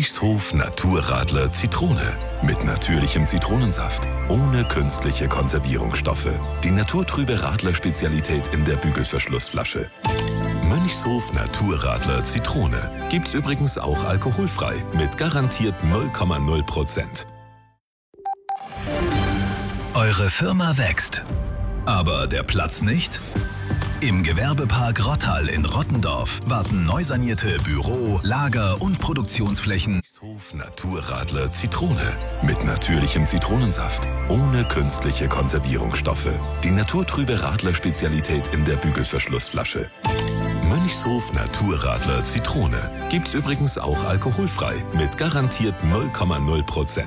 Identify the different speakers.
Speaker 1: Mönchshof Naturradler Zitrone. Mit natürlichem Zitronensaft. Ohne künstliche Konservierungsstoffe. Die naturtrübe Radler-Spezialität in der Bügelverschlussflasche. Mönchshof Naturradler Zitrone. Gibt's übrigens auch alkoholfrei. Mit garantiert 0,0%.
Speaker 2: Eure Firma wächst, aber der Platz nicht? Im Gewerbepark Rottal in Rottendorf warten neu sanierte Büro-, Lager- und Produktionsflächen.
Speaker 1: Mönchshof Naturradler Zitrone. Mit natürlichem Zitronensaft. Ohne künstliche Konservierungsstoffe. Die naturtrübe Radler-Spezialität in der Bügelverschlussflasche. Mönchshof Naturradler Zitrone. Gibt's übrigens auch alkoholfrei. Mit garantiert 0,0%.